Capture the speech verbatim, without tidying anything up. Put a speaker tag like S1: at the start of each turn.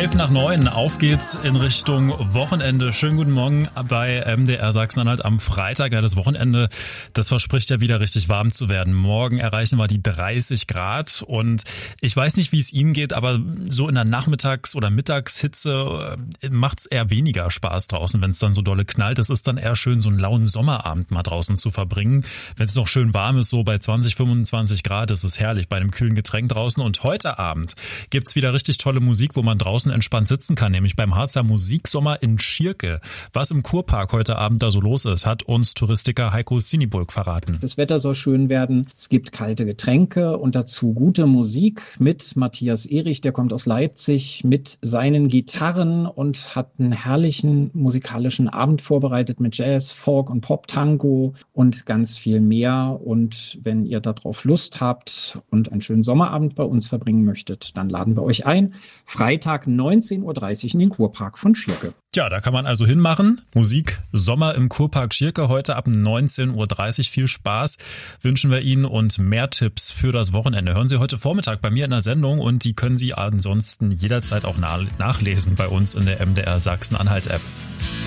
S1: Elf nach neun, auf geht's in Richtung Wochenende. Schönen guten Morgen bei M D R Sachsen-Anhalt am Freitag. Ja, das Wochenende, das verspricht ja wieder richtig warm zu werden. Morgen erreichen wir die dreißig Grad und ich weiß nicht, wie es Ihnen geht, aber so in der Nachmittags- oder Mittagshitze macht's eher weniger Spaß draußen, wenn es dann so dolle knallt. Es ist dann eher schön, so einen lauen Sommerabend mal draußen zu verbringen. Wenn es noch schön warm ist, so bei zwanzig, fünfundzwanzig Grad, ist es herrlich bei einem kühlen Getränk draußen. Und heute Abend gibt's wieder richtig tolle Musik, wo man draußen entspannt sitzen kann, nämlich beim Harzer Musiksommer in Schierke. Was im Kurpark heute Abend da so los ist, hat uns Touristiker Heiko Sinibulk verraten.
S2: Das Wetter soll schön werden, es gibt kalte Getränke und dazu gute Musik mit Matthias Erich, der kommt aus Leipzig, mit seinen Gitarren und hat einen herrlichen musikalischen Abend vorbereitet mit Jazz, Folk und Pop-Tango und ganz viel mehr. Und wenn ihr darauf Lust habt und einen schönen Sommerabend bei uns verbringen möchtet, dann laden wir euch ein. Freitag neunzehn Uhr dreißig in den Kurpark von Schierke.
S1: Ja, da kann man also hinmachen. Musik, Sommer im Kurpark Schierke heute ab neunzehn Uhr dreißig. Viel Spaß wünschen wir Ihnen und mehr Tipps für das Wochenende hören Sie heute Vormittag bei mir in der Sendung und die können Sie ansonsten jederzeit auch nachlesen bei uns in der M D R Sachsen-Anhalt-App.